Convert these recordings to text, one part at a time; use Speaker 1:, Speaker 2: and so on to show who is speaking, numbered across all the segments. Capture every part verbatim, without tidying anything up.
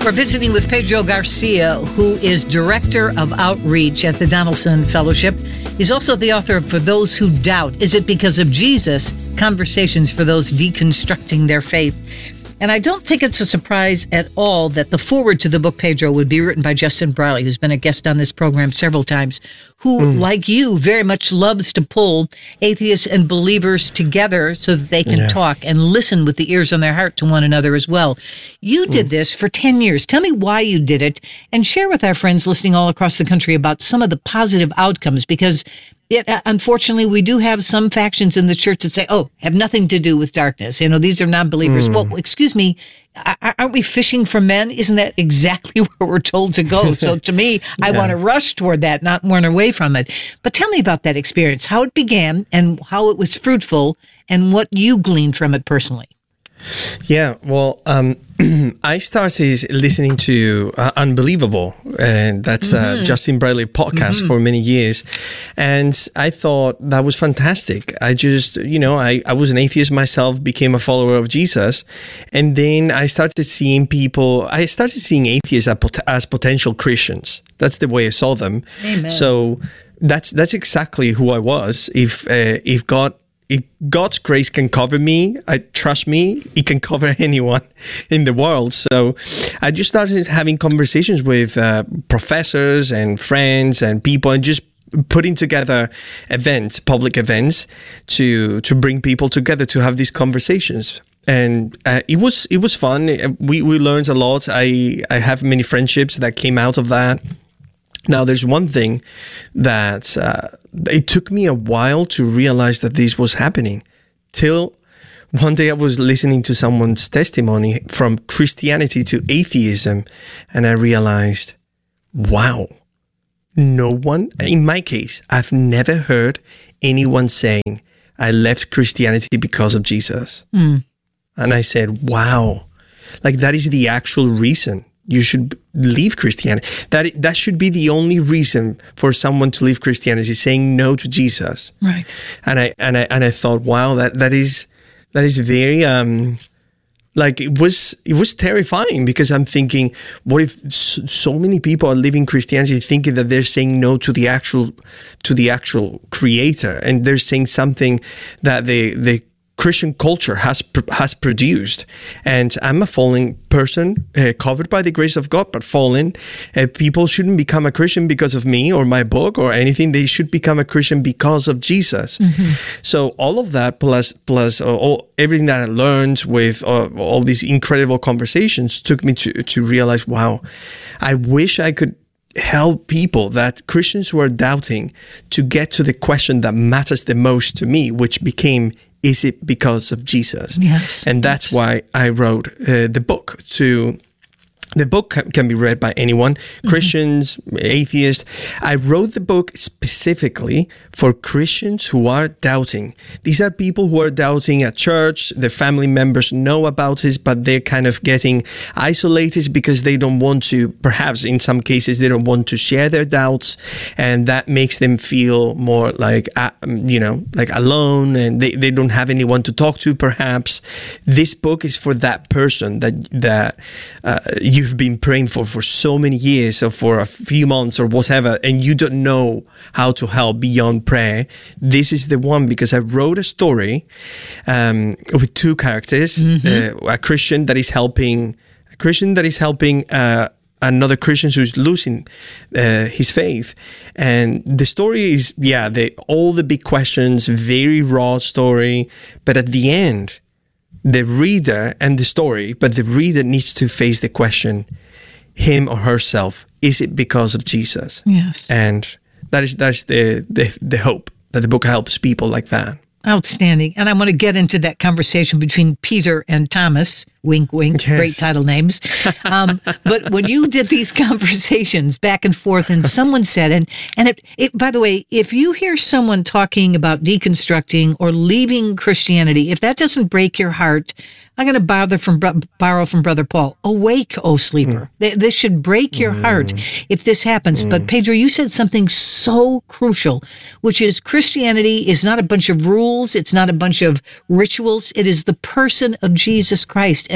Speaker 1: We're visiting with Pedro Garcia, who is Director of Outreach at the Donaldson Fellowship. He's also the author of For Those Who Doubt, Is It Because of Jesus? Conversations for Those Deconstructing Their Faith. And I don't think it's a surprise at all that the foreword to the book, Pedro, would be written by Justin Briley, who's been a guest on this program several times, who, mm. like you, very much loves to pull atheists and believers together so that they can yeah. talk and listen with the ears on their heart to one another as well. You did mm. this for ten years. Tell me why you did it, and share with our friends listening all across the country about some of the positive outcomes, because It, unfortunately, we do have some factions in the church that say, oh, have nothing to do with darkness. You know, these are non-believers. Mm. Well, excuse me, aren't we fishing for men? Isn't that exactly where we're told to go? So to me, yeah. I want to rush toward that, not run away from it. But tell me about that experience, how it began and how it was fruitful and what you gleaned from it personally.
Speaker 2: Yeah, well, um, I started listening to uh, Unbelievable, and that's mm-hmm. uh, Justin Briley podcast mm-hmm. for many years, and I thought that was fantastic. I just, you know, I, I was an atheist myself, became a follower of Jesus, and then I started seeing people, I started seeing atheists as, pot- as potential Christians. That's the way I saw them.
Speaker 1: Amen.
Speaker 2: So that's that's exactly who I was. If uh, if God If God's grace can cover me, I trust me, it can cover anyone in the world. So I just started having conversations with uh, professors and friends and people, and just putting together events, public events, to to bring people together to have these conversations. And uh, it was it was fun. We we learned a lot. I I have many friendships that came out of that. Now, there's one thing that uh, it took me a while to realize that this was happening. Till one day I was listening to someone's testimony from Christianity to atheism, and I realized, wow, no one, in my case, I've never heard anyone saying, I left Christianity because of Jesus. Mm. And I said, wow, like that is the actual reason you should leave Christianity. That that should be the only reason for someone to leave Christianity, saying no to Jesus.
Speaker 1: Right.
Speaker 2: And I and I and I thought, wow, that that is that is very um like it was it was terrifying, because I'm thinking, what if so, so many people are leaving Christianity thinking that they're saying no to the actual to the actual Creator, and they're saying something that they they Christian culture has has produced. And I'm a fallen person, uh, covered by the grace of God, but fallen. Uh, people shouldn't become a Christian because of me or my book or anything. They should become a Christian because of Jesus. Mm-hmm. So all of that, plus plus uh, all, everything that I learned with uh, all these incredible conversations, took me to to realize, wow, I wish I could help people, that Christians who are doubting, to get to the question that matters the most to me, which became, is it because of Jesus?
Speaker 1: Yes.
Speaker 2: And that's yes. why I wrote uh, the book. To The book can be read by anyone, mm-hmm. Christians, atheists. I wrote the book specifically for Christians who are doubting. These are people who are doubting at church. Their family members know about this, but they're kind of getting isolated because they don't want to, perhaps in some cases, they don't want to share their doubts. And that makes them feel more like, uh, you know, like alone, and they, they don't have anyone to talk to, perhaps. This book is for that person that, that uh, you've been praying for for so many years, or for a few months or whatever, and you don't know how to help beyond prayer. This is the one, because I wrote a story um, with two characters, mm-hmm. uh, a Christian that is helping, a Christian that is helping uh, another Christian who's losing uh, his faith. And the story is, yeah, the, all the big questions, very raw story, but at the end, the reader and the story, but the reader needs to face the question, him or herself, is it because of Jesus?
Speaker 1: Yes.
Speaker 2: And that is that's the, the, the hope, that the book helps people like that.
Speaker 1: Outstanding. And I want to get into that conversation between Peter and Thomas. Wink, wink. Yes. Great title names. Um, but when you did these conversations back and forth, and someone said, and and it, it, by the way, if you hear someone talking about deconstructing or leaving Christianity, if that doesn't break your heart, I'm going to borrow from, borrow from Brother Paul. Awake, O sleeper. Mm. This should break your mm. heart if this happens. Mm. But Pedro, you said something so crucial, which is Christianity is not a bunch of rules. It's not a bunch of rituals. It is the person of Jesus Christ.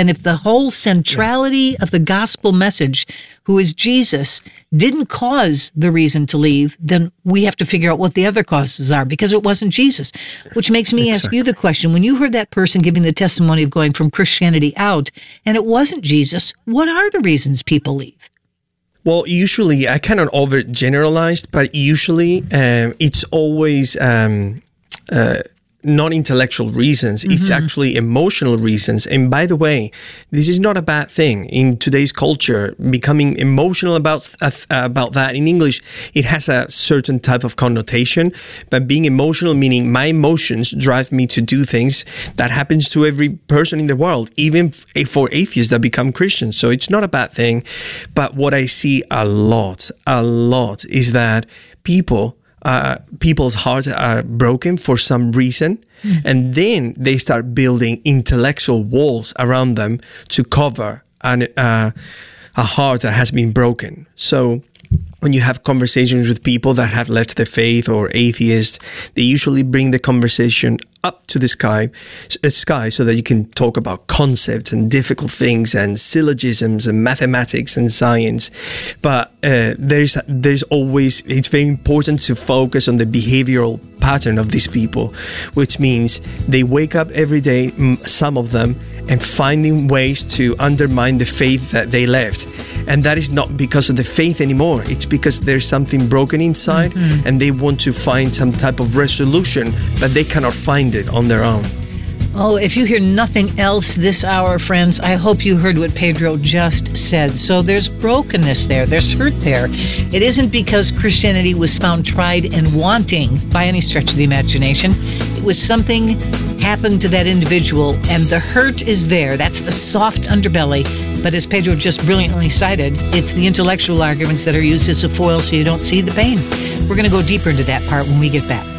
Speaker 1: And if the whole centrality of the gospel message, who is Jesus, didn't cause the reason to leave, then we have to figure out what the other causes are, because it wasn't Jesus. Which makes me exactly. ask you the question, when you heard that person giving the testimony of going from Christianity out, and it wasn't Jesus, what are the reasons people leave?
Speaker 2: Well, usually, I cannot overgeneralize, but usually um, it's always um, uh, non-intellectual reasons. Mm-hmm. It's actually emotional reasons. And by the way, this is not a bad thing in today's culture. Becoming emotional about uh, about that in English, it has a certain type of connotation. But being emotional, meaning my emotions drive me to do things, that happens to every person in the world, even for atheists that become Christians. So it's not a bad thing. But what I see a lot, a lot is that people Uh, people's hearts are broken for some reason, mm. and then they start building intellectual walls around them to cover an, uh, a heart that has been broken. So when you have conversations with people that have left the faith or atheists, they usually bring the conversation up to the sky, sky so that you can talk about concepts and difficult things and syllogisms and mathematics and science. But uh, there's there's always, it's very important to focus on the behavioral pattern of these people, which means they wake up every day, some of them, and finding ways to undermine the faith that they left. And that is not because of the faith anymore. It's because there's something broken inside, mm-hmm. and they want to find some type of resolution, but they cannot find it on their own.
Speaker 1: Oh, if you hear nothing else this hour, friends, I hope you heard what Pedro just said. So there's brokenness there. There's hurt there. It isn't because Christianity was found tried and wanting by any stretch of the imagination. It was something happened to that individual, and the hurt is there. That's the soft underbelly. But as Pedro just brilliantly cited, it's the intellectual arguments that are used as a foil so you don't see the pain. We're going to go deeper into that part when we get back.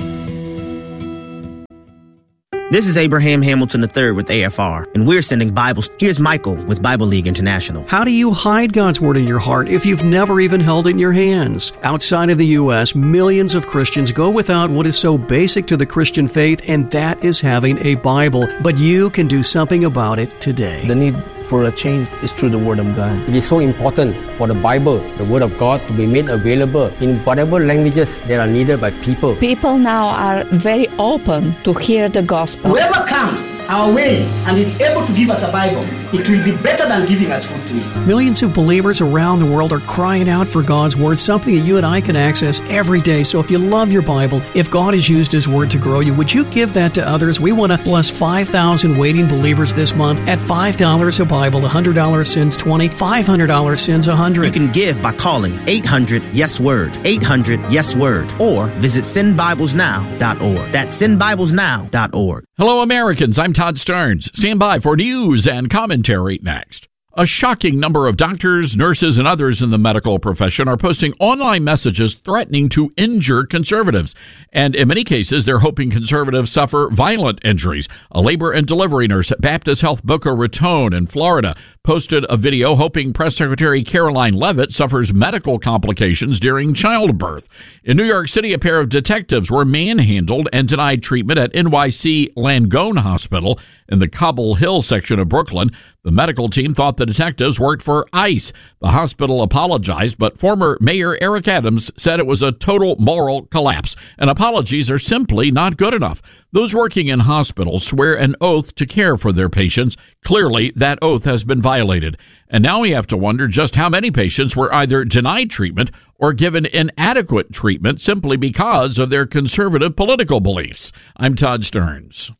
Speaker 3: This is Abraham Hamilton the third with A F R, and we're sending Bibles. Here's Michael with Bible League International.
Speaker 4: How do you hide God's Word in your heart if you've never even held it in your hands? Outside of the U S, millions of Christians go without what is so basic to the Christian faith, and that is having a Bible. But you can do something about it today.
Speaker 5: The need for a change is through the Word of God. It is so important for the Bible, the Word of God, to be made available in whatever languages that are needed by people.
Speaker 6: People now are very open to hear the gospel.
Speaker 7: Whoever comes our way and is able to give us a Bible, it will be better than giving us food to eat.
Speaker 4: Millions of believers around the world are crying out for God's Word, something that you and I can access every day. So if you love your Bible, if God has used His Word to grow you, would you give that to others? We want to bless five thousand waiting believers this month at five dollars a Bible. one hundred dollars sends twenty dollars, five hundred dollars sends one hundred dollars.
Speaker 3: You can give by calling eight hundred yes word, eight hundred yes word, or visit send bibles now dot org. That's send bibles now dot org.
Speaker 8: Hello, Americans. I'm Todd Stearns. Stand by for news and commentary next. A shocking number of doctors, nurses, and others in the medical profession are posting online messages threatening to injure conservatives. And in many cases, they're hoping conservatives suffer violent injuries. A labor and delivery nurse at Baptist Health Boca Raton in Florida posted a video hoping Press Secretary Caroline Leavitt suffers medical complications during childbirth. In New York City, a pair of detectives were manhandled and denied treatment at N Y C Langone Hospital in the Cobble Hill section of Brooklyn. The medical team thought the detectives worked for ICE. The hospital apologized, but former Mayor Eric Adams said it was a total moral collapse, and apologies are simply not good enough. Those working in hospitals swear an oath to care for their patients. Clearly, that oath has been violated. And now we have to wonder just how many patients were either denied treatment or given inadequate treatment simply because of their conservative political beliefs. I'm Todd Stearns.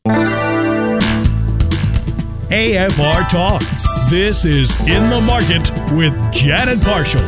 Speaker 9: A F R Talk. This is In the Market with Janet Parshall.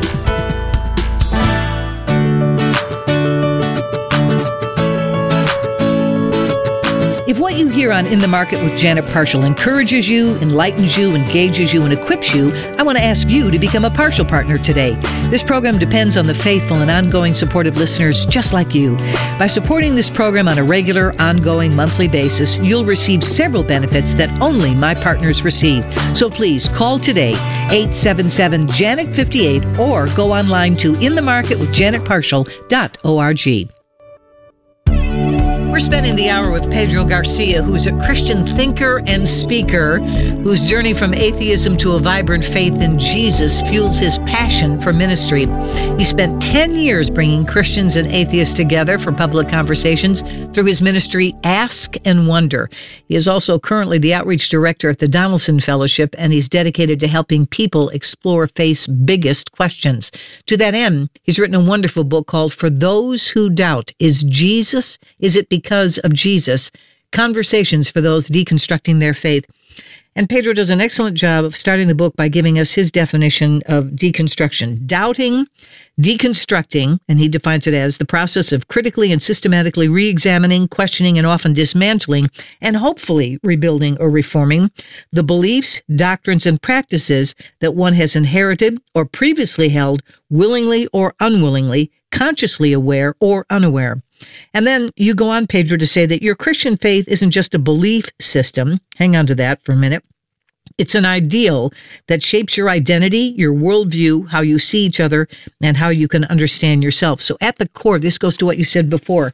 Speaker 1: If what you hear on In the Market with Janet Parshall encourages you, enlightens you, engages you, and equips you, I want to ask you to become a Parshall partner today. This program depends on the faithful and ongoing support of listeners just like you. By supporting this program on a regular, ongoing, monthly basis, you'll receive several benefits that only my partners receive. So please call today, eight seven seven Janet fifty-eight, or go online to in the market with janet parshall dot org. We're spending the hour with Pedro Garcia, who's a Christian thinker and speaker whose journey from atheism to a vibrant faith in Jesus fuels his passion for ministry. He spent ten years bringing Christians and atheists together for public conversations through his ministry, Ask and Wonder. He is also currently the outreach director at the Donaldson Fellowship, and he's dedicated to helping people explore faith's biggest questions. To that end, he's written a wonderful book called For Those Who Doubt. Is Jesus, is it because of Jesus? Conversations for those deconstructing their faith. And Pedro does an excellent job of starting the book by giving us his definition of deconstruction. Doubting, deconstructing, and he defines it as the process of critically and systematically re-examining, questioning, and often dismantling, and hopefully rebuilding or reforming the beliefs, doctrines, and practices that one has inherited or previously held, willingly or unwillingly, consciously aware or unaware. And then you go on, Pedro, to say that your Christian faith isn't just a belief system. Hang on to that for a minute. It's an ideal that shapes your identity, your worldview, how you see each other, and how you can understand yourself. So at the core, this goes to what you said before.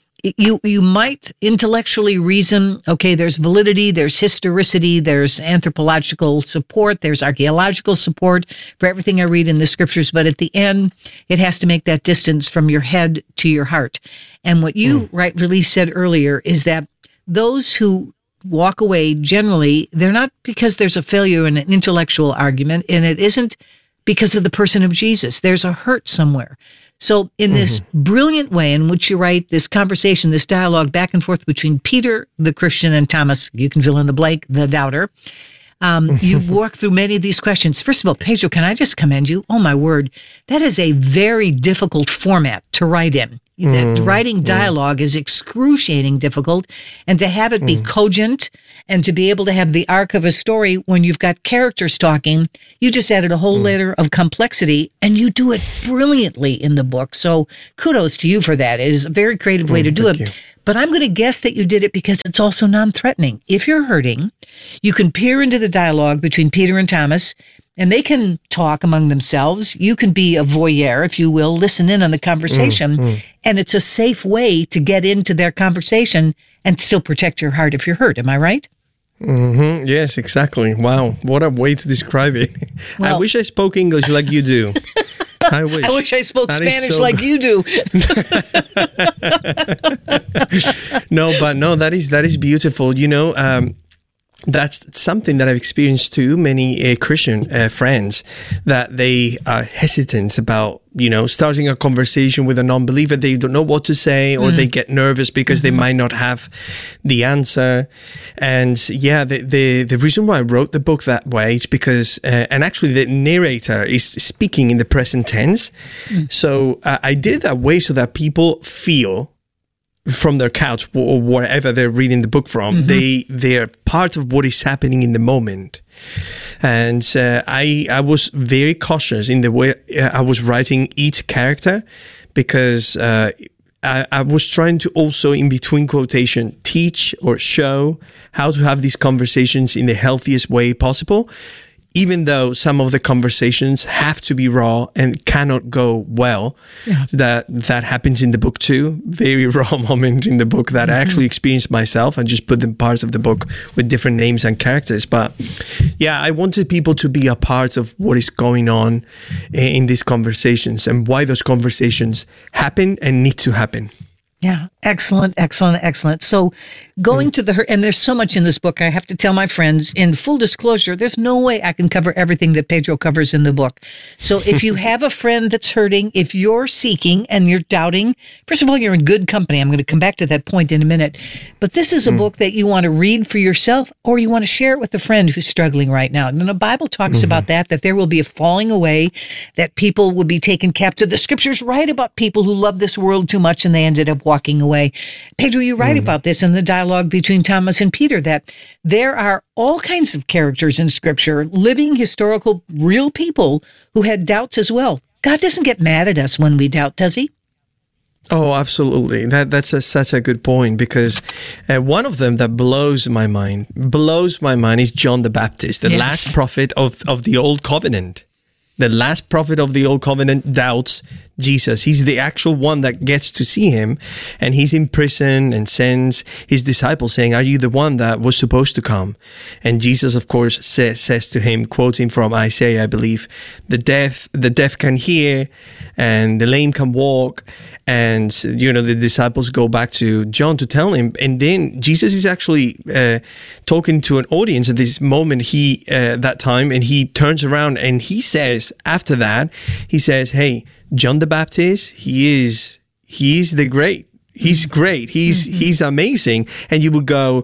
Speaker 1: You you might intellectually reason, okay, there's validity, there's historicity, there's anthropological support, there's archaeological support for everything I read in the scriptures, but at the end, it has to make that distance from your head to your heart. And what you mm. rightly said earlier is that those who walk away, generally, they're not because there's a failure in an intellectual argument, and it isn't because of the person of Jesus. There's a hurt somewhere. So in this mm-hmm. brilliant way in which you write this conversation, this dialogue back and forth between Peter, the Christian, and Thomas, you can fill in the blank, the doubter, um, you walk through many of these questions. First of all, Pedro, can I just commend you? Oh, my word. That is a very difficult format to write in. That mm, writing dialogue mm. is excruciating difficult, and to have it be mm. cogent and to be able to have the arc of a story when you've got characters talking, you just added a whole mm. layer of complexity, and you do it brilliantly in the book. So kudos to you for that. It is a very creative way mm, to do it. You. But I'm going to guess that you did it because it's also non-threatening. If you're hurting, you can peer into the dialogue between Peter and Thomas, and they can talk among themselves. You can be a voyeur, if you will, listen in on the conversation. Mm, mm. And it's a safe way to get into their conversation and still protect your heart if you're hurt. Am I right?
Speaker 2: Mm-hmm. Yes, exactly. Wow. What a way to describe it. Well, I wish I spoke English like you do. I wish.
Speaker 1: I wish I spoke
Speaker 2: that
Speaker 1: Spanish
Speaker 2: so
Speaker 1: like you do.
Speaker 2: No, but no, that is that is beautiful. You know, um, that's something that I've experienced too. Many uh, Christian uh, friends that they are hesitant about, you know, starting a conversation with a non-believer. They don't know what to say, or mm. they get nervous because mm-hmm. they might not have the answer. And yeah, the, the, the reason why I wrote the book that way is because, uh, and actually the narrator is speaking in the present tense. Mm. So uh, I did it that way so that people feel from their couch or wherever they're reading the book from, mm-hmm. they they're part of what is happening in the moment. And uh, I I was very cautious in the way I was writing each character, because uh, I, I was trying to also, in between quotation, teach or show how to have these conversations in the healthiest way possible, even though some of the conversations have to be raw and cannot go well. Yeah. That that happens in the book too. Very raw moment in the book that mm-hmm. I actually experienced myself, and just put the parts of the book with different names and characters. But yeah, I wanted people to be a part of what is going on in these conversations and why those conversations happen and need to happen.
Speaker 1: Yeah. Excellent, excellent, excellent. So going mm. to the, and there's so much in this book. I have to tell my friends, in full disclosure, there's no way I can cover everything that Pedro covers in the book. So if you have a friend that's hurting, if you're seeking and you're doubting, first of all, you're in good company. I'm going to come back to that point in a minute. But this is a mm. book that you want to read for yourself, or you want to share it with a friend who's struggling right now. And the Bible talks mm-hmm. about that, that there will be a falling away, that people will be taken captive. The scriptures write about people who love this world too much and they ended up walking away. Pedro, you write mm. about this in the dialogue between Thomas and Peter, that there are all kinds of characters in Scripture, living, historical, real people who had doubts as well. God doesn't get mad at us when we doubt, does he?
Speaker 2: Oh, absolutely. That That's a, such a good point, because uh, one of them that blows my mind, blows my mind is John the Baptist, the yes. last prophet of, of the Old Covenant. the last prophet of the Old Covenant, doubts Jesus. He's the actual one that gets to see him, and he's in prison and sends his disciples saying, are you the one that was supposed to come? And Jesus, of course, says, says to him, quoting from Isaiah, I believe, the deaf, the deaf can hear and the lame can walk. And, you know, the disciples go back to John to tell him. And then Jesus is actually uh, talking to an audience at this moment, he uh, that time, and he turns around and he says, after that, he says, hey, John the Baptist, he is, he is the great. He's great. He's mm-hmm. he's amazing. And you would go,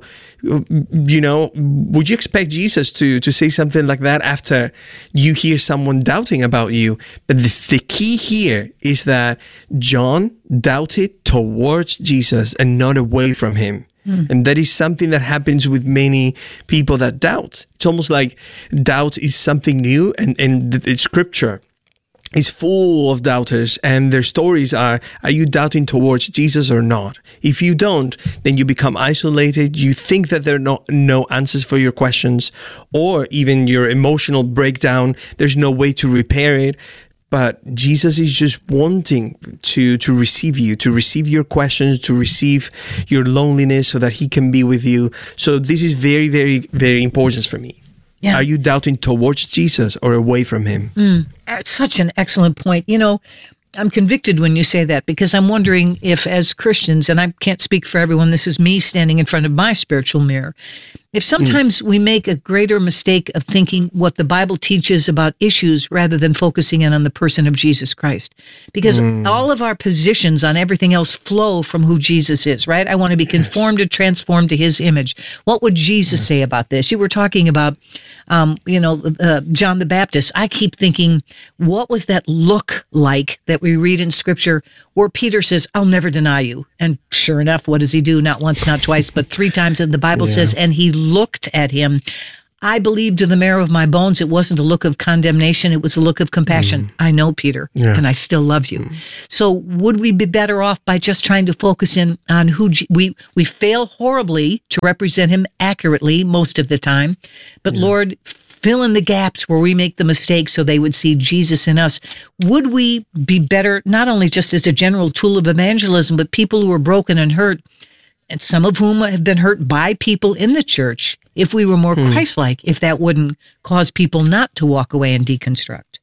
Speaker 2: you know, would you expect Jesus to to say something like that after you hear someone doubting about you? But the, the key here is that John doubted towards Jesus and not away from him. Mm. And that is something that happens with many people that doubt. It's almost like doubt is something new, and, and the, the scripture is full of doubters, and their stories are, are you doubting towards Jesus or not? If you don't, then you become isolated. You think that there are no, no answers for your questions, or even your emotional breakdown, there's no way to repair it. But Jesus is just wanting to, to receive you, to receive your questions, to receive your loneliness so that he can be with you. So this is very, very, very important for me. Yeah. Are you doubting towards Jesus or away from him?
Speaker 1: Mm, such an excellent point. You know, I'm convicted when you say that, because I'm wondering if, as Christians, and I can't speak for everyone, this is me standing in front of my spiritual mirror, if sometimes mm. we make a greater mistake of thinking what the Bible teaches about issues rather than focusing in on the person of Jesus Christ. Because mm. all of our positions on everything else flow from who Jesus is, right? I want to be yes. conformed and transformed to his image. What would Jesus yes. say about this? You were talking about, um, you know, uh, John the Baptist. I keep thinking, what was that look like that we read in Scripture where Peter says, I'll never deny you? And sure enough, what does he do? Not once, not twice, but three times. And the Bible yeah. says, and he looked at him. I believe to the marrow of my bones, it wasn't a look of condemnation. It was a look of compassion. Mm. I know, Peter, yeah. and I still love you. Mm. So would we be better off by just trying to focus in on who G- we, we fail horribly to represent him accurately most of the time. But yeah. Lord, fill in the gaps where we make the mistakes so they would see Jesus in us. Would we be better, not only just as a general tool of evangelism, but people who are broken and hurt, and some of whom have been hurt by people in the church, if we were more hmm. Christ-like, if that wouldn't cause people not to walk away and deconstruct?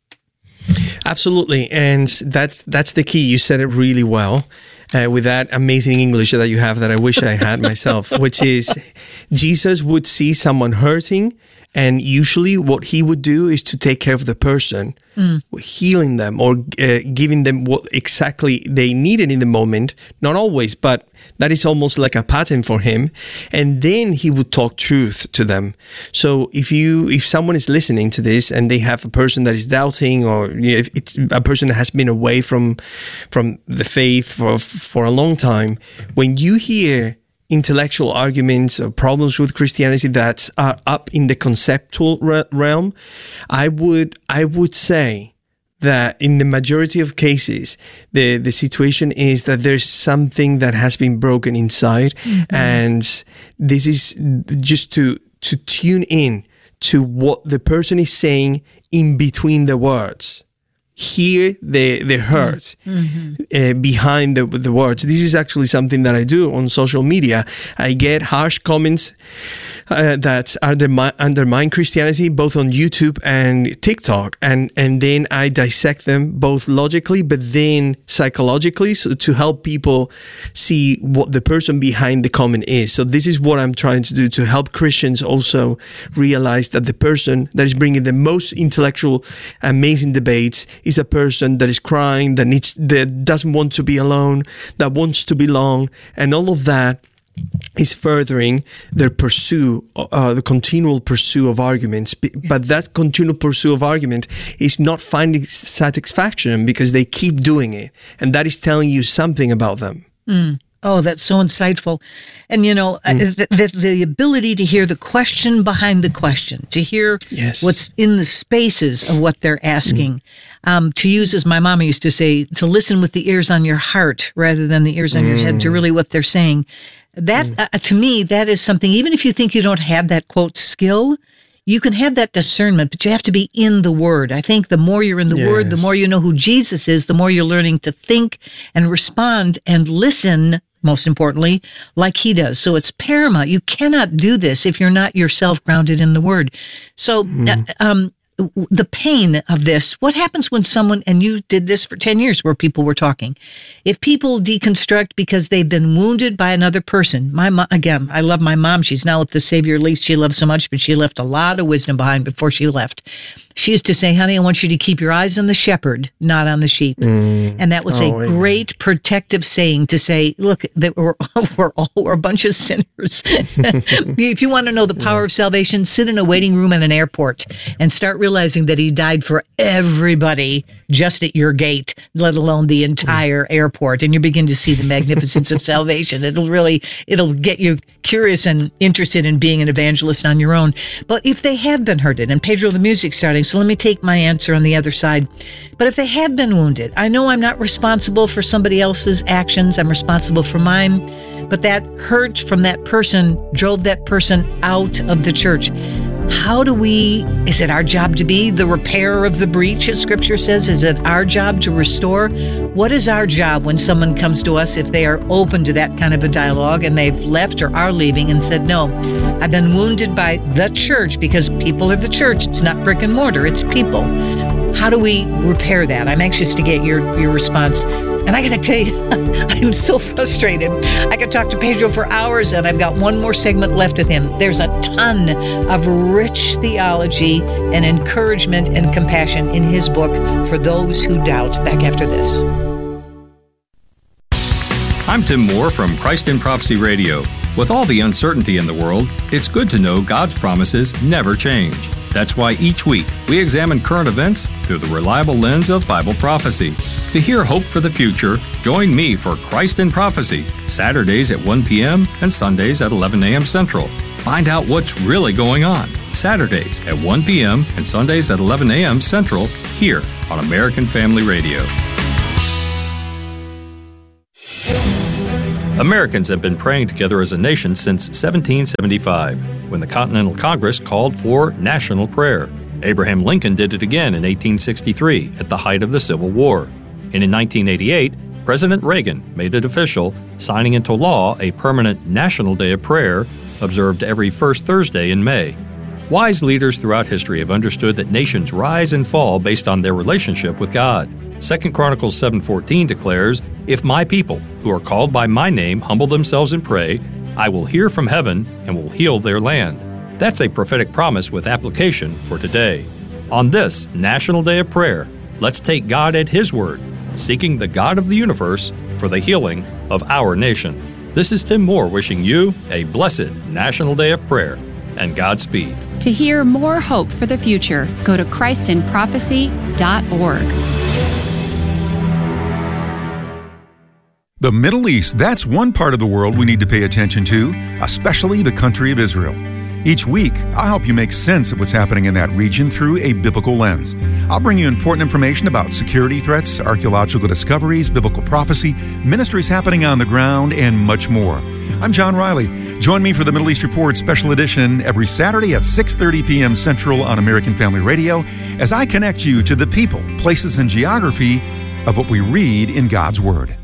Speaker 2: Absolutely. And that's that's the key. You said it really well uh, with that amazing English that you have that I wish I had myself, which is Jesus would see someone hurting, and usually what he would do is to take care of the person, mm. healing them or uh, giving them what exactly they needed in the moment. Not always, but that is almost like a pattern for him. And then he would talk truth to them. So if you, if someone is listening to this and they have a person that is doubting, or you know, if it's a person that has been away from from the faith for for a long time, when you hear intellectual arguments or problems with Christianity that are up in the conceptual re- realm, I would I would say that in the majority of cases, the, the situation is that there's something that has been broken inside, mm-hmm. and this is just to to tune in to what the person is saying in between the words. Hear the the hurt mm-hmm. uh, behind the the words. This is actually something that I do on social media. I get harsh comments uh, that undermine, undermine Christianity, both on YouTube and TikTok, and and then I dissect them both logically, but then psychologically, so to help people see what the person behind the comment is. So this is what I'm trying to do, to help Christians also realize that the person that is bringing the most intellectual, amazing debates is a person that is crying, that needs, that doesn't want to be alone, that wants to belong, and all of that is furthering their pursuit, uh, the continual pursuit of arguments. But that continual pursuit of argument is not finding satisfaction because they keep doing it, and that is telling you something about them.
Speaker 1: Mm. Oh, that's so insightful. And, you know, mm. the, the, the ability to hear the question behind the question, to hear yes. what's in the spaces of what they're asking, mm. um, to use, as my mama used to say, to listen with the ears on your heart rather than the ears on mm. your head, to really what they're saying. That, mm. uh, to me, that is something, even if you think you don't have that, quote, skill, you can have that discernment, but you have to be in the Word. I think the more you're in the
Speaker 2: Yes.
Speaker 1: Word, the more you know who Jesus is, the more you're learning to think and respond and listen, most importantly, like He does. So it's paramount. You cannot do this if you're not yourself grounded in the Word. So, mm. uh, um, the pain of this, what happens when someone, and you did this for ten years where people were talking, if people deconstruct because they've been wounded by another person, my mom, again, I love my mom, she's now with the Savior, at least she loves so much, but she left a lot of wisdom behind before she left. She used to say, honey, I want you to keep your eyes on the shepherd, not on the sheep. Mm. And that was oh, a great protective saying to say, look, that we're, we're all we're a bunch of sinners. If you want to know the power yeah. of salvation, sit in a waiting room at an airport and start realizing that He died for everybody just at your gate, let alone the entire mm. airport. And you begin to see the magnificence of salvation. It'll really, it'll get you curious and interested in being an evangelist on your own. But if they have been hurted, and Pedro, the music's starting, so let me take my answer on the other side. But if they have been wounded, I know I'm not responsible for somebody else's actions. I'm responsible for mine. But that hurt from that person drove that person out of the church. How do we, is it our job to be the repairer of the breach, as Scripture says? Is it our job to restore? What is our job when someone comes to us, if they are open to that kind of a dialogue and they've left or are leaving and said, no, I've been wounded by the church, because people are the church. It's not brick and mortar, it's people. How do we repair that? I'm anxious to get your, your response. And I got to tell you, I'm so frustrated. I could talk to Pedro for hours, and I've got one more segment left with him. There's a ton of rich theology and encouragement and compassion in his book for those who doubt. Back after this.
Speaker 10: I'm Tim Moore from Christ in Prophecy Radio. With all the uncertainty in the world, it's good to know God's promises never change. That's why each week we examine current events through the reliable lens of Bible prophecy. To hear hope for the future, join me for Christ in Prophecy, Saturdays at one p.m. and Sundays at eleven a.m. Central. Find out what's really going on. Saturdays at one p.m. and Sundays at eleven a.m. Central, here on American Family Radio. Americans have been praying together as a nation since seventeen seventy-five, when the Continental Congress called for national prayer. Abraham Lincoln did it again in eighteen sixty-three, at the height of the Civil War. And in nineteen eighty-eight, President Reagan made it official, signing into law a permanent National Day of Prayer, observed every first Thursday in May. Wise leaders throughout history have understood that nations rise and fall based on their relationship with God. Second Chronicles seven fourteen declares, "If my people, who are called by my name, humble themselves and pray, I will hear from heaven and will heal their land." That's a prophetic promise with application for today. On this National Day of Prayer, let's take God at His word, seeking the God of the universe for the healing of our nation. This is Tim Moore wishing you a blessed National Day of Prayer and Godspeed.
Speaker 11: To hear more hope for the future, go to Christ in Prophecy dot org.
Speaker 12: The Middle East, that's one part of the world we need to pay attention to, especially the country of Israel. Each week, I'll help you make sense of what's happening in that region through a biblical lens. I'll bring you important information about security threats, archaeological discoveries, biblical prophecy, ministries happening on the ground, and much more. I'm John Riley. Join me for the Middle East Report Special Edition every Saturday at six thirty p.m. Central on American Family Radio as I connect you to the people, places, and geography of what we read in God's Word.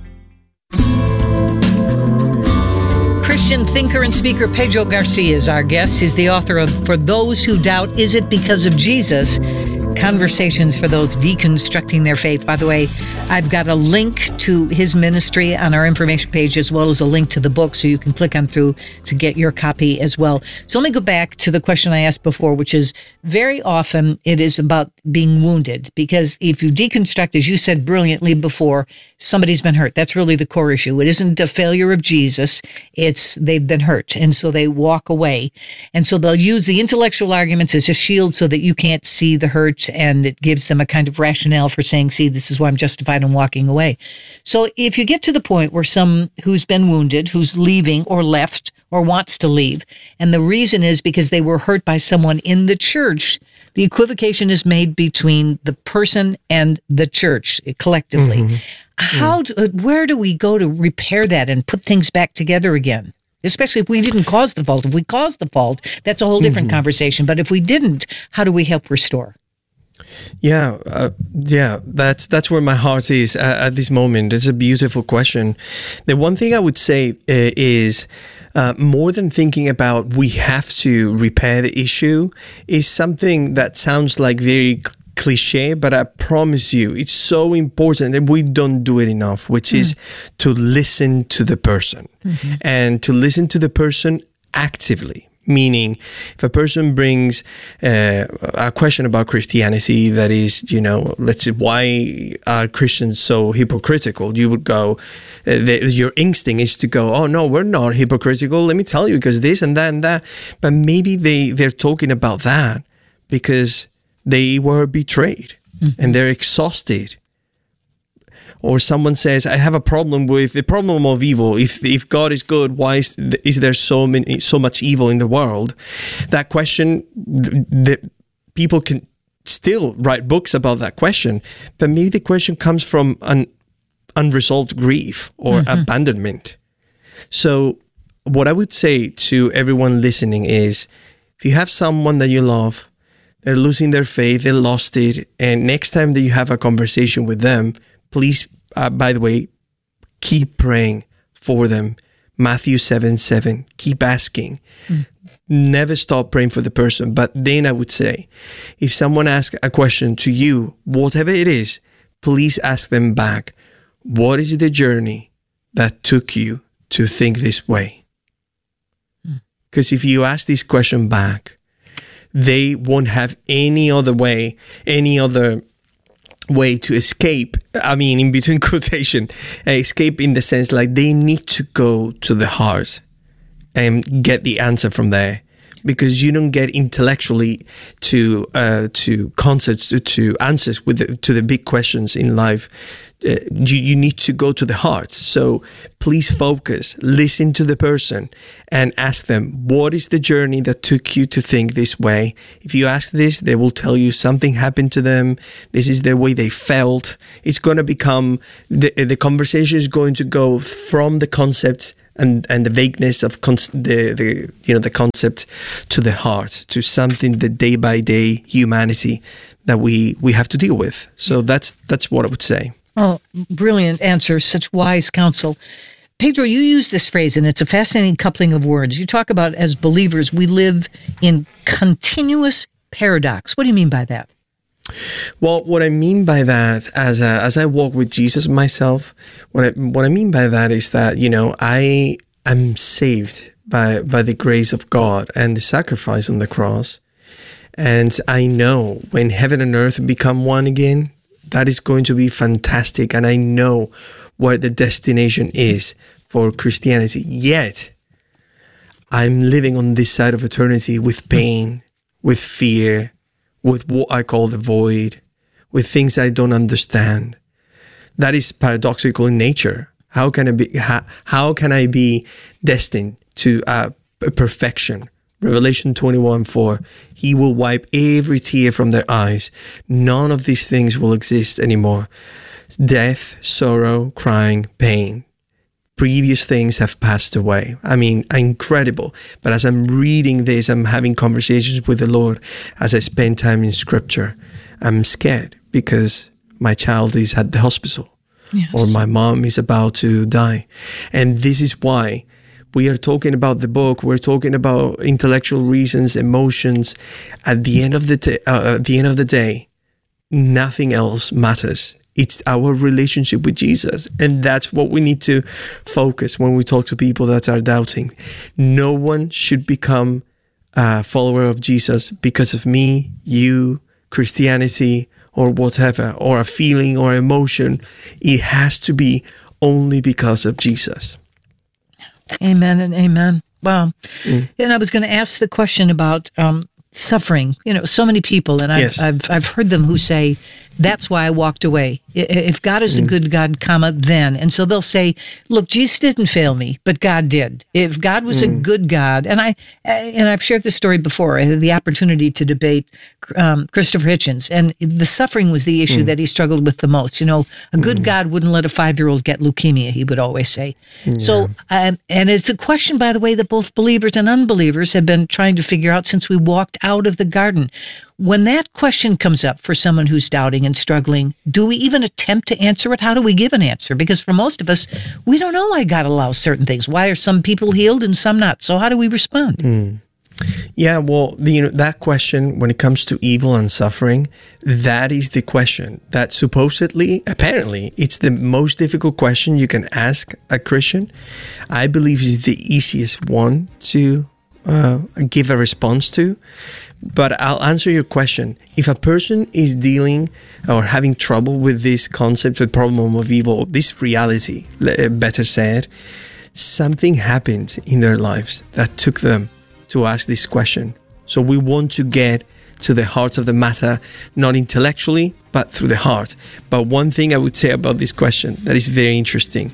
Speaker 1: Christian thinker and speaker Pedro Garcia is our guest. He's the author of For Those Who Doubt, Is It Because of Jesus? Conversations for those deconstructing their faith. By the way, I've got a link to his ministry on our information page, as well as a link to the book, so you can click on through to get your copy as well. So let me go back to the question I asked before, which is very often it is about being wounded, because if you deconstruct, as you said brilliantly before, somebody's been hurt. That's really the core issue. It isn't a failure of Jesus. It's they've been hurt, and so they walk away. And so they'll use the intellectual arguments as a shield so that you can't see the hurt, and it gives them a kind of rationale for saying, see, this is why I'm justified in walking away. So if you get to the point where some who's been wounded, who's leaving or left or wants to leave, and the reason is because they were hurt by someone in the church, the equivocation is made between the person and the church collectively. Mm-hmm. How? Do, where do we go to repair that and put things back together again? especially if we didn't cause the fault. If we caused the fault, that's a whole different mm-hmm. conversation. But if we didn't, how do we help restore?
Speaker 2: Yeah, uh, yeah, that's that's where my heart is uh, at this moment. It's a beautiful question. The one thing I would say uh, is uh, more than thinking about we have to repair the issue is something that sounds like very cliche, but I promise you, it's so important and we don't do it enough, which mm. is to listen to the person mm-hmm. and to listen to the person actively. Meaning, if a person brings uh, a question about Christianity that is, you know, let's say, why are Christians so hypocritical? You would go, uh, the, your instinct is to go, oh, no, we're not hypocritical. Let me tell you, because this and that and that. But maybe they, they're talking about that because they were betrayed mm-hmm. and they're exhausted. Or someone says, I have a problem with the problem of evil. If if God is good, why is, is there so many so much evil in the world? That question, the, people can still write books about that question, but maybe the question comes from an unresolved grief or mm-hmm. abandonment. So what I would say to everyone listening is, if you have someone that you love, they're losing their faith, they lost it, and next time that you have a conversation with them, please, uh, by the way, keep praying for them. Matthew seven seven, keep asking. Mm. Never stop praying for the person. But then I would say, if someone asks a question to you, whatever it is, please ask them back, what is the journey that took you to think this way? Because mm. if you ask this question back, they won't have any other way, any other way to escape. I mean, in between quotation, escape in the sense like they need to go to the heart and get the answer from there, because you don't get intellectually to uh, to concepts to, to answers with the, to the big questions in life. Uh, you, you need to go to the heart. So please focus, listen to the person and ask them, what is the journey that took you to think this way? If you ask this, they will tell you something happened to them. This is the way they felt. It's going to become, the, the conversation is going to go from the concept and, and the vagueness of con- the, the, you know, the concept to the heart, to something, the day by day humanity that we, we have to deal with. So that's, that's what I would say.
Speaker 1: Oh, brilliant answer. Such wise counsel. Pedro, you use this phrase, and it's a fascinating coupling of words. You talk about, as believers, we live in continuous paradox. What do you mean by that?
Speaker 2: Well, what I mean by that, as a, as I walk with Jesus myself, what I, what I mean by that is that, you know, I am saved by by the grace of God and the sacrifice on the cross. And I know when heaven and earth become one again, that is going to be fantastic. And I know where the destination is for Christianity. Yet, I'm living on this side of eternity with pain, with fear, with what I call the void, with things I don't understand. That is paradoxical in nature. How can I be, how, how can I be destined to uh, perfection? Revelation twenty-one four, he will wipe every tear from their eyes. None of these things will exist anymore. Death, sorrow, crying, pain. Previous things have passed away. I mean, incredible. But as I'm reading this, I'm having conversations with the Lord as I spend time in scripture. I'm scared because my child is at the hospital. Yes. Or my mom is about to die. And this is why we are talking about the book. We're talking about intellectual reasons, emotions. At the end of the t- uh, at the end of the day, nothing else matters. It's our relationship with Jesus, and that's what we need to focus when we talk to people that are doubting. No one should become a follower of Jesus because of me, you, Christianity, or whatever, or a feeling or emotion. It has to be only because of Jesus.
Speaker 1: Amen and amen. Wow. Mm. And I was going to ask the question about um, suffering. You know, so many people, and I've, yes. I've I've heard them who say That's why I walked away. If God is a good God, comma, then. And so they'll say, look, Jesus didn't fail me, but God did. If God was mm. a good God, and, I, and I've shared this story before, I had the opportunity to debate um, Christopher Hitchens, and the suffering was the issue mm. that he struggled with the most. You know, a good mm. God wouldn't let a five-year-old get leukemia, he would always say. Yeah. So, um, and it's a question, by the way, that both believers and unbelievers have been trying to figure out since we walked out of the garden. When that question comes up for someone who's doubting and struggling, do we even attempt to answer it? How do we give an answer? Because for most of us, we don't know why God allows certain things. Why are some people healed and some not? So how do we respond?
Speaker 2: Mm. Yeah, well, the, you know, that question, when it comes to evil and suffering, that is the question that supposedly, apparently, it's the most difficult question you can ask a Christian. I believe is the easiest one to uh, give a response to. But I'll answer your question. If a person is dealing or having trouble with this concept, the problem of evil, this reality, better said, something happened in their lives that took them to ask this question. So we want to get to the heart of the matter, not intellectually, but through the heart. But one thing I would say about this question that is very interesting.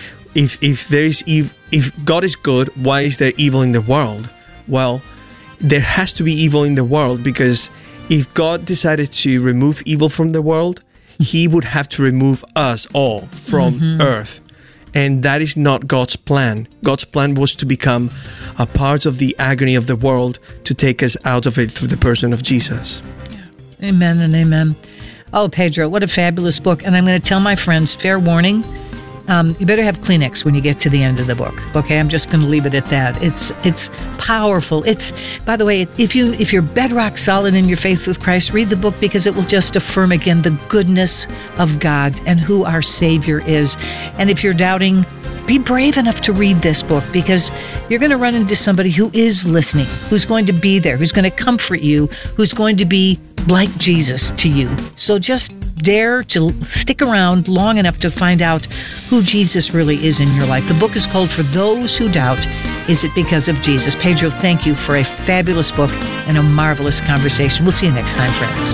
Speaker 2: If if there is ev- if God is good, why is there evil in the world? Well, there has to be evil in the world, because if God decided to remove evil from the world, he would have to remove us all from mm-hmm. earth. And that is not God's plan. God's plan was to become a part of the agony of the world, to take us out of it through the person of Jesus.
Speaker 1: Yeah. Amen and amen. Oh, Pedro, what a fabulous book. And I'm going to tell my friends, fair warning, Um, you better have Kleenex when you get to the end of the book. Okay, I'm just going to leave it at that. It's it's powerful. It's, by the way, if you if you're bedrock solid in your faith with Christ, read the book, because it will just affirm again the goodness of God and who our Savior is. And if you're doubting, be brave enough to read this book, because you're going to run into somebody who is listening, who's going to be there, who's going to comfort you, who's going to be like Jesus to you. So just dare to stick around long enough to find out who Jesus really is in your life. The book is called For Those Who Doubt, Is It Because of Jesus? Pedro, thank you for a fabulous book and a marvelous conversation. We'll see you next time, friends.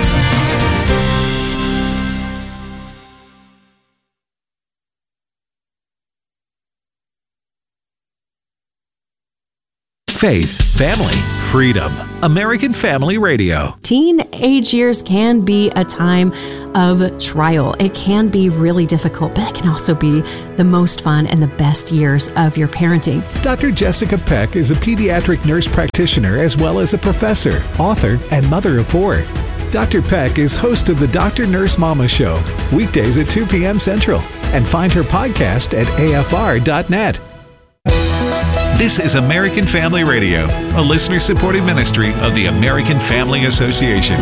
Speaker 13: Faith, family, freedom. American Family Radio.
Speaker 14: Teenage years can be a time of trial. It can be really difficult, but it can also be the most fun and the best years of your parenting.
Speaker 13: Doctor Jessica Peck is a pediatric nurse practitioner, as well as a professor, author, and mother of four. Doctor Peck is host of the Doctor Nurse Mama Show, weekdays at two p.m. Central, and find her podcast at A F R dot net.
Speaker 12: This is American Family Radio, a listener-supported ministry of the American Family Association.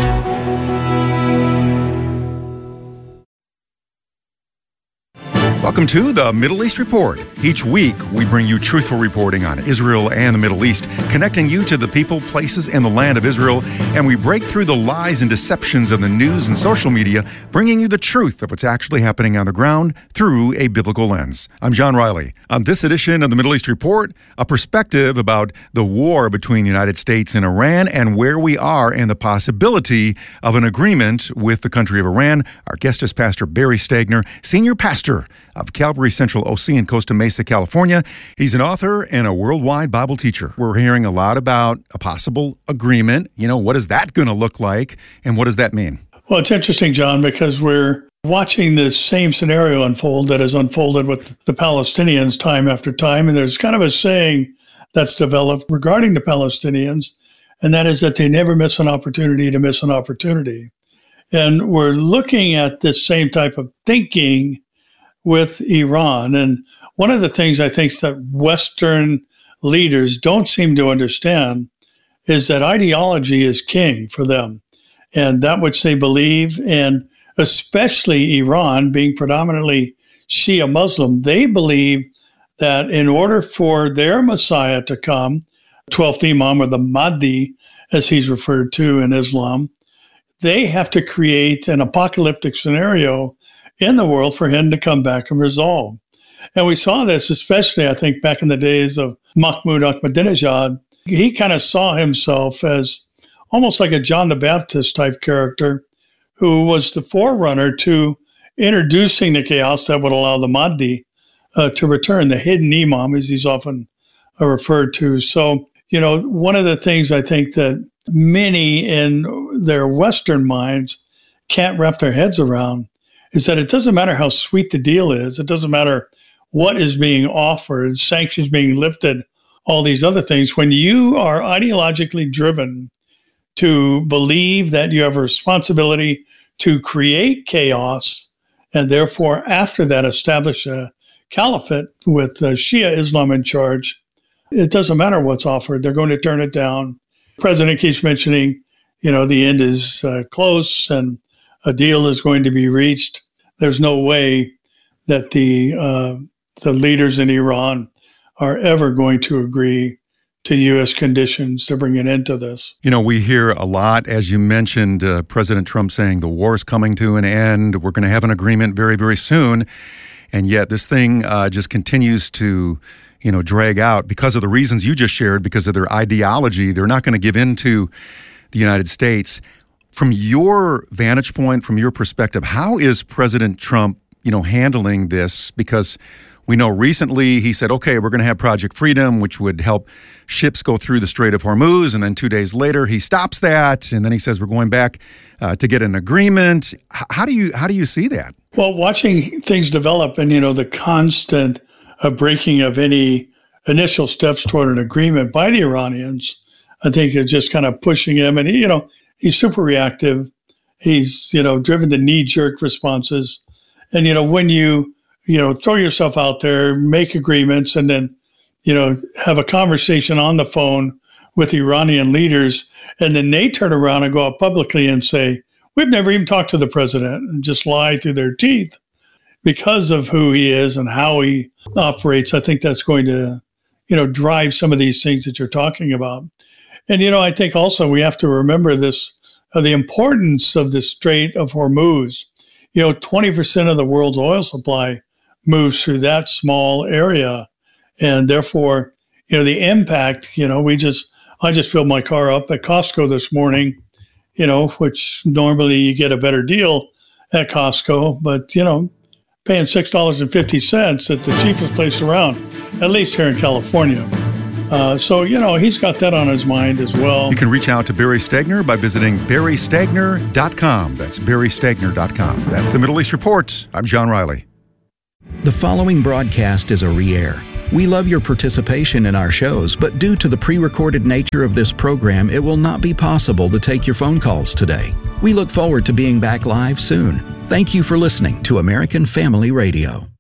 Speaker 12: Welcome to the Middle East Report. Each week, we bring you truthful reporting on Israel and the Middle East, connecting you to the people, places, and the land of Israel, and we break through the lies and deceptions of the news and social media, bringing you the truth of what's actually happening on the ground through a biblical lens. I'm John Riley. On this edition of the Middle East Report, a perspective about the war between the United States and Iran and where we are and the possibility of an agreement with the country of Iran. Our guest is Pastor Barry Stagner, Senior Pastor of Calvary Central O C in Costa Mesa, California. He's an author and a worldwide Bible teacher. We're hearing a lot about a possible agreement. You know, what is that going to look like, and what does that mean?
Speaker 15: Well, it's interesting, John, because we're watching this same scenario unfold that has unfolded with the Palestinians time after time. And there's kind of a saying that's developed regarding the Palestinians, and that is that they never miss an opportunity to miss an opportunity. And we're looking at this same type of thinking with Iran. And one of the things I think that Western leaders don't seem to understand is that ideology is king for them. And that which they believe, and especially Iran being predominantly Shia Muslim, they believe that in order for their Messiah to come, twelfth Imam, or the Mahdi, as he's referred to in Islam, they have to create an apocalyptic scenario in the world for him to come back and resolve. And we saw this, especially, I think, back in the days of Mahmoud Ahmadinejad. He kind of saw himself as almost like a John the Baptist type character who was the forerunner to introducing the chaos that would allow the Mahdi uh, to return, the hidden imam, as he's often uh, referred to. So, you know, one of the things I think that many in their Western minds can't wrap their heads around is that it doesn't matter how sweet the deal is. It doesn't matter what is being offered, sanctions being lifted, all these other things. When you are ideologically driven to believe that you have a responsibility to create chaos and therefore after that establish a caliphate with uh, Shia Islam in charge, it doesn't matter what's offered. They're going to turn it down. The president keeps mentioning, you know, the end is uh, close and a deal is going to be reached. There's no way that the uh, the leaders in Iran are ever going to agree to U S conditions to bring an end to this.
Speaker 12: You know, we hear a lot, as you mentioned, uh, President Trump saying the war is coming to an end. We're going to have an agreement very, very soon. And yet this thing uh, just continues to, you know, drag out because of the reasons you just shared, because of their ideology. They're not going to give in to the United States. From your vantage point, from your perspective, how is President Trump, you know, handling this? Because we know recently he said, okay, we're going to have Project Freedom, which would help ships go through the Strait of Hormuz. And then two days later, he stops that. And then he says, we're going back uh, to get an agreement. H- how do you how do you see that?
Speaker 15: Well, watching things develop and, you know, the constant uh, breaking of any initial steps toward an agreement by the Iranians, I think is just kind of pushing him. And, he, you know, he's super reactive. He's, you know, driven to knee-jerk responses. And, you know, when you you know, throw yourself out there, make agreements, and then, you know, have a conversation on the phone with Iranian leaders. And then they turn around and go out publicly and say, we've never even talked to the president, and just lie through their teeth because of who he is and how he operates. I think that's going to, you know, drive some of these things that you're talking about. And, you know, I think also we have to remember this, uh, the importance of the Strait of Hormuz. You know, twenty percent of the world's oil supply moves through that small area. And therefore, you know, the impact, you know, we just, I just filled my car up at Costco this morning, you know, which normally you get a better deal at Costco, but, you know, paying six dollars and fifty cents at the cheapest place around, at least here in California. Uh, so, you know, he's got that on his mind as well.
Speaker 12: You can reach out to Barry Stegner by visiting barry stegner dot com. That's barry stegner dot com. That's the Middle East Report. I'm John Riley.
Speaker 16: The following broadcast is a re-air. We love your participation in our shows, but due to the pre-recorded nature of this program, it will not be possible to take your phone calls today. We look forward to being back live soon. Thank you for listening to American Family Radio.